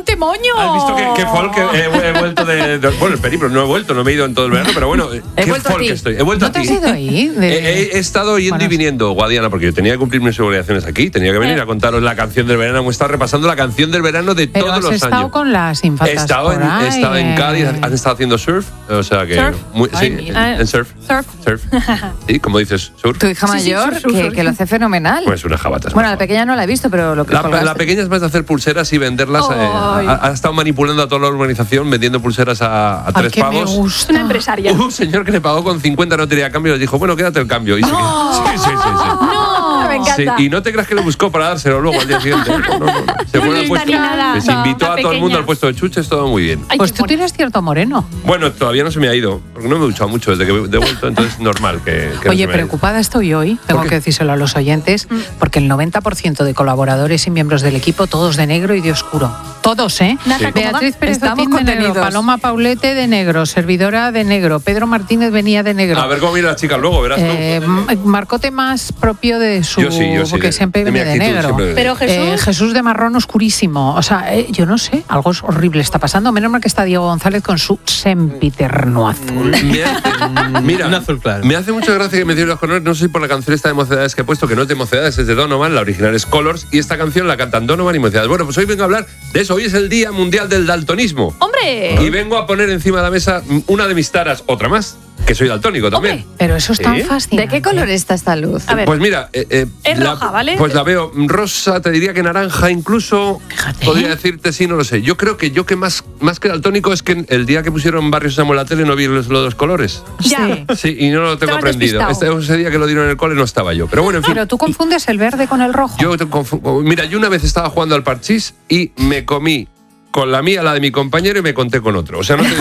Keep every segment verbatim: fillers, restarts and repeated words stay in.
bastante moño. ¿Has visto que, que folk he, he vuelto de, de... Bueno, el periplo no he vuelto, no me he ido en todo el verano, pero bueno, He qué vuelto a folk ti. estoy. He vuelto ¿No a te ti. has ido ahí? De- He, he- he estado yendo Bueno, y viniendo, Guadiana, porque yo tenía que cumplir mis obligaciones aquí, tenía que venir a contaros la canción del verano. Hemos estado repasando la canción del verano de Pero todos has los estado años. con las He infantas estado, en, por ahí, he estado en eh. Cádiz, han estado haciendo surf, o sea que... ¿Surf? Muy, Ay, sí, mira. en, en surf. Surf. Surf. Sí, como dices, surf. Tu hija Sí, sí, mayor, sur, sur, que, sur. que lo hace fenomenal. Pues una jabata. es Bueno, una la jabata. pequeña no la he visto, pero lo que La, colgaste. la pequeña es más de hacer pulseras y venderlas. eh, Ay. ha, ha estado manipulando a toda la urbanización vendiendo pulseras a, a Ay, tres que me pavos. gusta. Una empresaria. Hubo un señor que le pagó con cincuenta, no tenía cambio, y le dijo, bueno, quédate el cambio. Y se quedó. Sí, sí, sí, sí. No, me encanta. Sí, y no te creas que le buscó para dárselo luego al día siguiente. No, no, no. Se fue No al está puesto. ni nada. Les invitó No, a la todo el mundo pequeña. al puesto de chuches, todo muy bien. Ay, Pues qué tú mono. tienes cierto moreno. Bueno, todavía no se me ha ido, porque no me he duchado mucho desde que he devuelto, entonces normal que, que no se Oye, me haya ido. preocupada estoy hoy, tengo qué? que decírselo a los oyentes, porque el noventa por ciento de colaboradores y miembros del equipo, todos de negro y de oscuro. Todos, ¿eh? Nata, ¿cómo Beatriz va? Pérez Estamos Otín de negro, contenidos. Paloma Paulete de negro, servidora de negro, Pedro Martínez venía de negro. A ver cómo miran las chicas luego, verás tú. Eh, M- Marcote más propio de su... Yo sí, yo sí, porque de- siempre de mi viene de actitud, negro. siempre de- Pero Jesús. Eh, Jesús de marrón oscurísimo. O sea, eh, yo no sé, algo es horrible está pasando. Menos mal que está Diego González con su sempiterno azul. Me hace, mira, Un azul claro. me hace mucha gracia que me los colores. No sé si por la canción esta de Mocedades que he puesto, que no es de Mocedades, es de Donovan. La original es Colors. Y esta canción la cantan Donovan y Mocedades. Bueno, pues hoy vengo a hablar de eso. Hoy es el Día Mundial del Daltonismo. ¡Hombre! Y vengo a poner encima de la mesa una de mis taras, otra más, que soy daltónico también. Pero eso es tan ¿Sí? fascinante. ¿De qué color está esta luz? A ver. Pues mira, eh, eh, Es la- roja, ¿vale? Pues la veo rosa, te diría que naranja incluso. Fíjate. Podría decirte sí, no lo sé. Yo creo que yo que más, más que daltónico es que el día que pusieron Barrio Sésamo en la tele no vi los, los dos colores. Ya. Sí, y no lo tengo Estabas aprendido. despistado. Este, ese día que lo dieron en el cole no estaba yo. Pero bueno, en fin. Pero tú confundes el verde con el rojo. Yo te confu- Mira, yo una vez estaba jugando al parchís y me comí con la mía, la de mi compañero, y me conté con otro. O sea, no te digo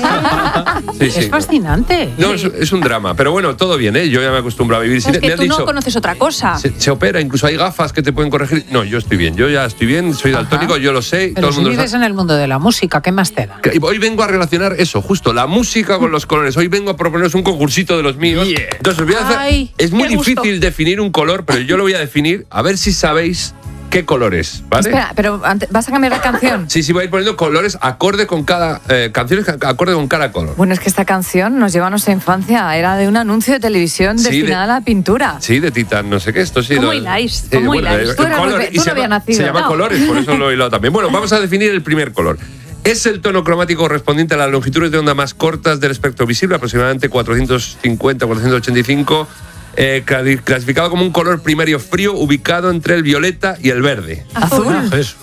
más. Sí, sí. Es fascinante. No, es, es un drama. Pero bueno, todo bien, ¿eh? Yo ya me acostumbro a vivir sin Es que me han tú dicho, no conoces otra cosa. se, se opera, incluso hay gafas que te pueden corregir. No, yo estoy bien, yo ya estoy bien, soy daltónico, yo lo sé, Pero todo el si mundo lo vives sabe. en el mundo de la música, ¿qué más te da? Que Hoy vengo a relacionar eso, justo, la música con los colores. Hoy vengo a proponeros un concursito de los míos. Yeah. Entonces, os voy a hacer- Ay, es muy qué gusto. difícil definir un color, pero yo lo voy a definir, a ver si sabéis qué color es, ¿vale? Espera, pero antes- ¿vas a cambiar la canción? Sí, sí, voy a ir poniendo colores acorde con cada... Eh, canciones que- acorde con cada color. Bueno, es que esta canción nos lleva a nuestra infancia. Era de un anuncio de televisión Sí, destinada de- a la pintura. Sí, de Titan, no sé qué, esto sí. ¿Cómo lo- hiláis? Sí, ¿Cómo bueno, hiláis? eh, Tú eras color, muy pe- y tú se no habías llama, nacido. se llama No. colores, por eso lo he hilado también. Bueno, vamos a definir el primer color. Es el tono cromático correspondiente a las longitudes de onda más cortas del espectro visible, aproximadamente cuatrocientos cincuenta a cuatrocientos ochenta y cinco, eh, cali- clasificado como un color primario frío ubicado entre el violeta y el verde. Azul. Eso.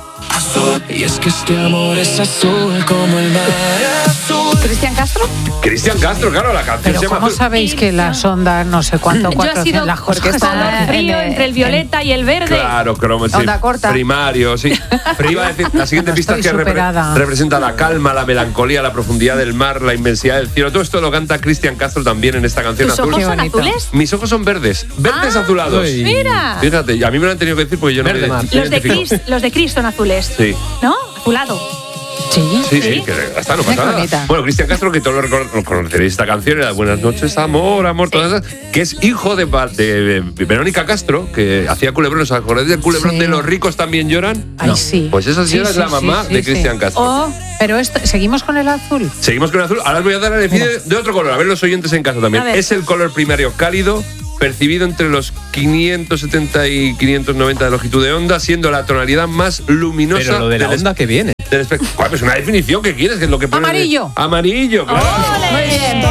Y es que este amor es azul como el mar azul. ¿Cristian Castro? Cristian Castro, claro, la canción Pero se llama ¿cómo Azul. sabéis que las ondas no sé cuánto, Yo cuatro, he sido las porque cosas está- color frío en- entre el violeta y el verde. Claro, cromo, sí. Onda corta. Primario, sí. Iba a decir, la siguiente No pista es estoy que repre- superada. representa la calma, la melancolía, la profundidad del mar, la inmensidad del cielo. Todo esto lo canta Cristian Castro también en esta canción ¿Tus azul. ojos son bonito. azules? Mis ojos son verdes, verdes Ah, azulados. uy. Mira. Fíjate, y a mí me lo han tenido que decir porque yo no Verde me mar. Los de identifico. Chris, los de Chris son azules. Sí. ¿No? Azulado. Sí. Sí, sí, ¿Sí? que ya está, no Qué pasa nada. bonita. Bueno, Cristian Castro, que todos lo recor- lo conoceréis, esta canción era Buenas noches, amor, amor, todas esas, que es hijo de, Ba- de Verónica Castro, que hacía culebrón. ¿Os acordáis del culebrón Sí. de Los ricos también lloran? Ay, sí. Pues esa Sí, señora sí, es la sí, mamá sí, de sí. Cristian Castro. Oh, pero esto, seguimos con el azul. Seguimos con el azul. Ahora os voy a dar a elegir de, de otro color. A ver los oyentes en casa también. A ver. Es el color primario cálido, percibido entre los quinientos setenta y quinientos noventa de longitud de onda, siendo la tonalidad más luminosa Pero lo de la del onda que viene. del espectro. ¿Cuál es una definición que quieres? Que es lo que pone en el- Amarillo. Amarillo, claro. Muy bien.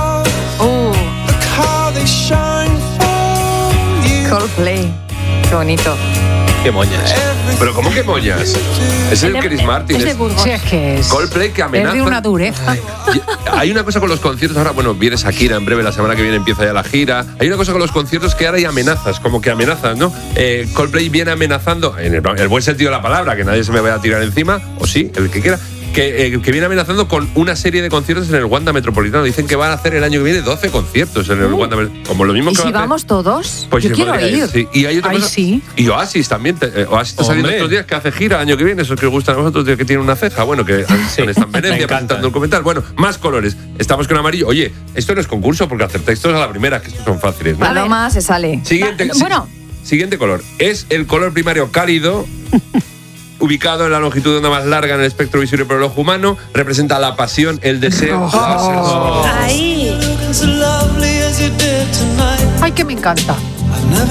Uh, How they shine for you. Coldplay. Qué bonito. Qué moñas. Pero ¿cómo que moñas? Es el de- Chris Martin. Es de es- Burgos. sí, es que es, Coldplay que es amenaza. de una dureza. Y hay una cosa con los conciertos ahora, bueno, viene Shakira en breve, la semana que viene empieza ya la gira. Hay una cosa con los conciertos que ahora hay amenazas, como que amenazas, ¿no? Eh, Coldplay viene amenazando, en el, el buen sentido de la palabra, que nadie se me vaya a tirar encima, o sí, el que quiera, que, eh, que viene amenazando con una serie de conciertos en el Wanda Metropolitano. Dicen que van a hacer el año que viene doce conciertos en el Wanda Metropolitano. Como lo mismo ¿Y que si va a hacer- vamos todos? Pues Yo se quiero podría ir. sí. Y hay otra Ay, cosa. sí. Y Oasis también. te- eh, Oasis está saliendo Hombre. estos días que hace gira el año que viene. Esos que os gustan a vosotros, de que tiene una ceja. Bueno, que están Sí, en me Venecia encantan. presentando un documental. Bueno, más colores. Estamos con amarillo. Oye, esto no es concurso porque acertáis todos a la primera, que estos son fáciles, ¿no? Paloma se sale. Siguiente, Va- bueno. si- siguiente color. Es el color primario cálido. ubicado en la longitud de onda más larga en el espectro visible por el ojo humano, representa la pasión, el deseo, Oh. la sexualidad. Ahí. Ay, que me encanta.